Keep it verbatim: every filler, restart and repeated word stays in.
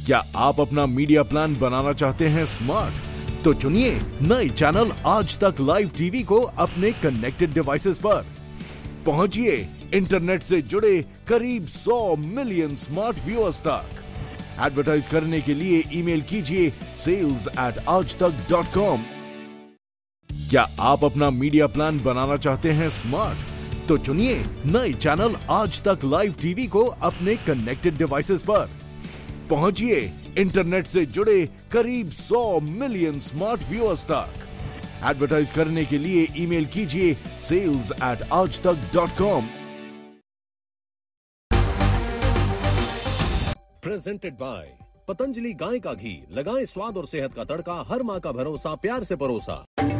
क्या आप अपना मीडिया प्लान बनाना चाहते हैं स्मार्ट? तो चुनिए नए चैनल आज तक लाइव टीवी को अपने कनेक्टेड डिवाइसेस पर। पहुंचिए इंटरनेट से जुड़े करीब सौ मिलियन स्मार्ट व्यूअर्स तक। एडवर्टाइज करने के लिए ईमेल कीजिए सेल्स एट आज तक डॉट कॉम। क्या आप अपना मीडिया प्लान बनाना चाहते हैं स्मार्ट? तो चुनिए नए चैनल आज तक लाइव टीवी को अपने कनेक्टेड डिवाइसेस पर। पहुंचिए इंटरनेट से जुड़े करीब सौ मिलियन स्मार्ट व्यूअर्स तक। एडवर्टाइज करने के लिए ईमेल कीजिए सेल्स एट आज तक dot com. Presented by Patanjali गाय का घी, लगाएं स्वाद और सेहत का तड़का, हर मां का भरोसा, प्यार से परोसा।